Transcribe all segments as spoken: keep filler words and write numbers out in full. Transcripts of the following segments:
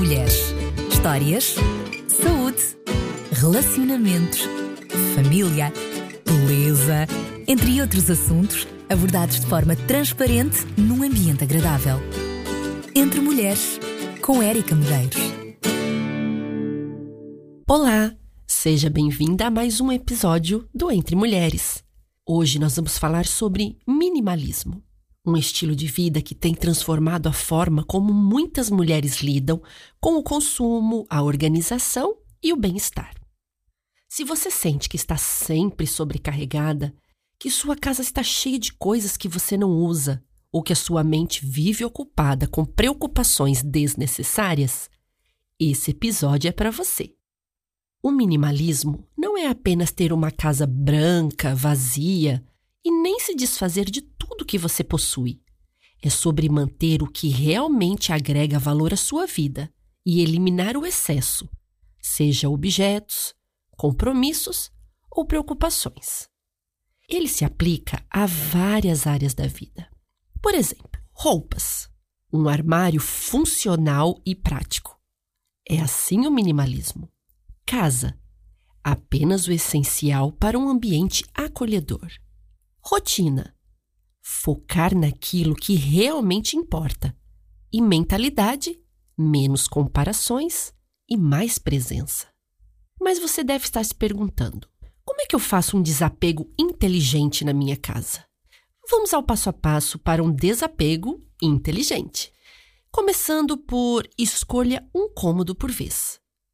Mulheres. Histórias, saúde, relacionamentos, família, beleza, entre outros assuntos abordados de forma transparente num ambiente agradável. Entre Mulheres, com Érica Medeiros. Olá, seja bem-vinda a mais um episódio do Entre Mulheres. Hoje nós vamos falar sobre minimalismo, um estilo de vida que tem transformado a forma como muitas mulheres lidam com o consumo, a organização e o bem-estar. Se você sente que está sempre sobrecarregada, que sua casa está cheia de coisas que você não usa, ou que a sua mente vive ocupada com preocupações desnecessárias, esse episódio é para você. O minimalismo não é apenas ter uma casa branca, vazia e nem se desfazer de tudo que você possui. É sobre manter o que realmente agrega valor à sua vida e eliminar o excesso, seja objetos, compromissos ou preocupações. Ele se aplica a várias áreas da vida. Por exemplo, roupas. Um armário funcional e prático. É assim o minimalismo. Casa. Apenas o essencial para um ambiente acolhedor. Rotina. Focar naquilo que realmente importa. E mentalidade. Menos comparações e mais presença. Mas você deve estar se perguntando: como é que eu faço um desapego inteligente na minha casa? Vamos ao passo a passo para um desapego inteligente. Começando por escolha um cômodo por vez.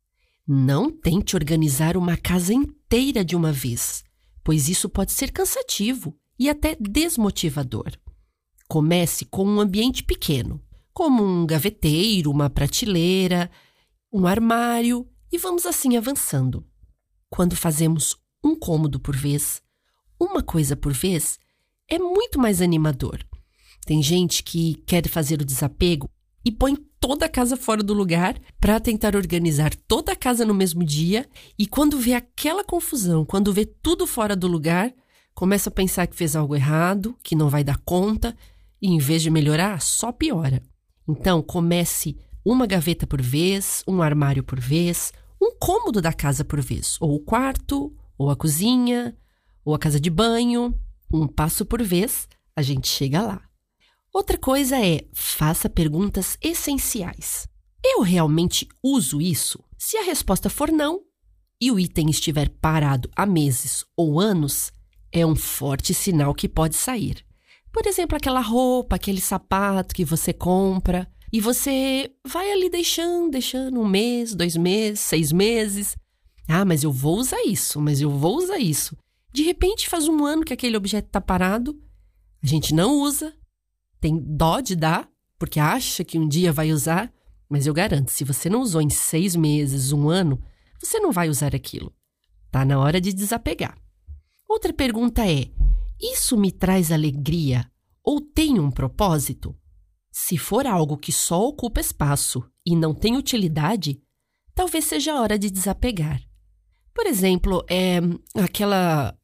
Não tente organizar uma casa inteira de uma vez, pois isso pode ser cansativo e até desmotivador. Comece com um ambiente pequeno, como um gaveteiro, uma prateleira, um armário, e vamos assim avançando. Quando fazemos um cômodo por vez, uma coisa por vez, é muito mais animador. Tem gente que quer fazer o desapego e põe toda a casa fora do lugar para tentar organizar toda a casa no mesmo dia, e quando vê aquela confusão, quando vê tudo fora do lugar, começa a pensar que fez algo errado, que não vai dar conta, e em vez de melhorar, só piora. Então, comece uma gaveta por vez, um armário por vez, um cômodo da casa por vez, ou o quarto, ou a cozinha, ou a casa de banho. Um passo por vez, a gente chega lá. Outra coisa é, faça perguntas essenciais. Eu realmente uso isso? Se a resposta for não, e o item estiver parado há meses ou anos, é um forte sinal que pode sair. Por exemplo, aquela roupa, aquele sapato que você compra e você vai ali deixando, deixando um mês, dois meses, seis meses. Ah, mas eu vou usar isso, mas eu vou usar isso. De repente faz um ano que aquele objeto está parado, a gente não usa, tem dó de dar, porque acha que um dia vai usar, mas eu garanto, se você não usou em seis meses, um ano, você não vai usar aquilo. Tá na hora de desapegar. Outra pergunta é, isso me traz alegria ou tem um propósito? Se for algo que só ocupa espaço e não tem utilidade, talvez seja a hora de desapegar. Por exemplo, é aquela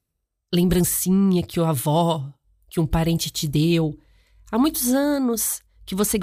lembrancinha que a avó, que um parente te deu há muitos anos, que você